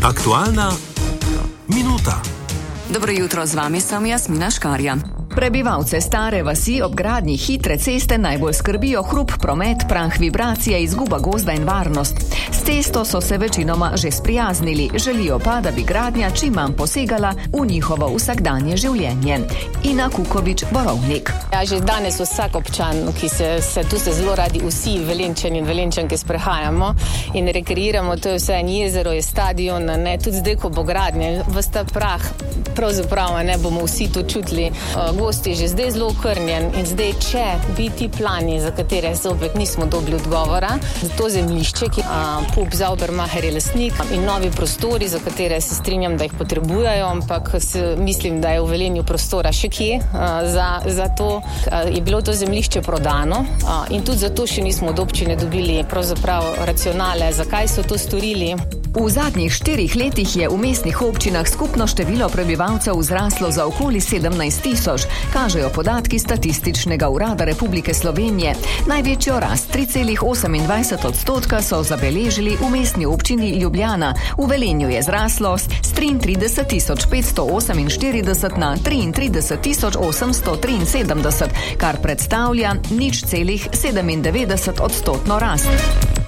Aktualna minuta. Dobro jutro, z vami sem Jasmina Škarja. Prebivalce stare vasi ob gradnji hitre ceste najbolj skrbijo hrup, promet, prah, vibracije, izguba gozda in varnost. S cesto so se večinoma že sprijaznili, želijo pa, da bi gradnja čim manj posegala v njihovo vsakdanje življenje. Ina Kukovič, Borovnik. Ja, že danes vsak občan, ki se tu zelo radi vsi Velenjčani in Velenjčanke sprehajamo in rekreiramo, to je vse en jezero, je stadion, ne, tudi zdaj, ko bo gradnja, ves ta prah, pravzaprav ne bomo vsi to čutili. Gost je že zdaj zelo okrnjen in zdaj, če bi ti plani, za katere zopet nismo dobili odgovora, za to zemljišče, ki Pup Zaubermacher je lastnik in novi prostori, za katere se strinjam, da jih potrebujejo, ampak mislim, da je v Velenju prostora še kje za to. Je bilo to zemljišče prodano in tudi zato še nismo od občine dobili pravzaprav racionale, zakaj so to storili. V zadnjih 4 letih je v mestnih občinah skupno število prebivalcev zraslo za okoli 17.000, kažejo podatki Statističnega urada Republike Slovenije. Največjo rast 3,28% so zabeležili v mestni občini Ljubljana. V Velenju je zraslo z 33.548 na 33.873, kar predstavlja 0,97% rast.